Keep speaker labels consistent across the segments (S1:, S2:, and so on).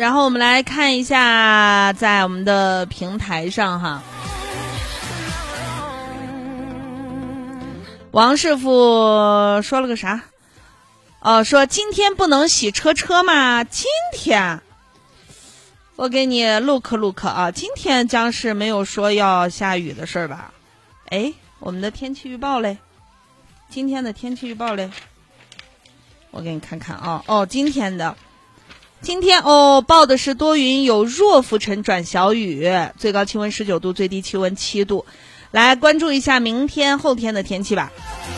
S1: 然后我们来看一下在我们的平台上哈，王师傅说了个啥？说今天不能洗车吗？今天我给你 look 啊，今天将是没有说要下雨的事儿吧？哎，我们的天气预报嘞，今天的天气预报嘞，我给你看看啊。今天报的是多云有弱浮尘转小雨，最高气温19度，最低气温7度。来关注一下明天后天的天气吧。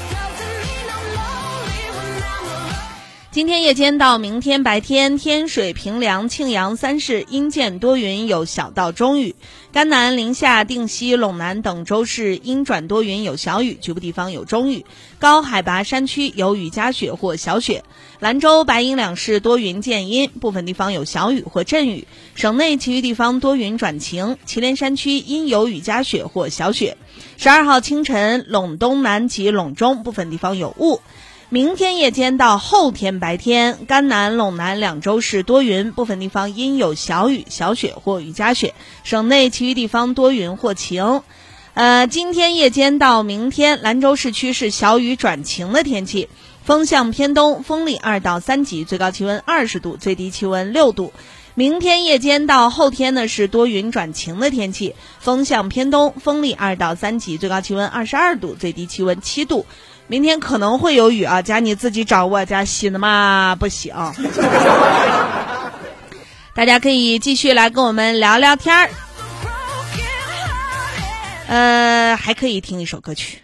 S1: 今天夜间到明天白天，天水、平凉、庆阳三市阴见多云有小到中雨，甘南、临夏、定西、陇南等州市阴转多云有小雨，局部地方有中雨，高海拔山区有雨夹雪或小雪。兰州、白银两市多云见阴，部分地方有小雨或阵雨，省内其余地方多云转晴，祁连山区阴有雨夹雪或小雪。12号清晨，陇东南及陇中部分地方有雾。明天夜间到后天白天，甘南、陇南两州市多云，部分地方阴有小雨、小雪或雨夹雪，省内其余地方多云或晴。今天夜间到明天，兰州市区是小雨转晴的天气，风向偏东，风力2到3级，最高气温20度，最低气温6度。明天夜间到后天呢是多云转晴的天气，风向偏东，风力2到3级，最高气温22度，最低气温7度。明天可能会有雨啊，加你自己掌握，加洗的嘛不行。大家可以继续来跟我们聊聊天儿，还可以听一首歌曲。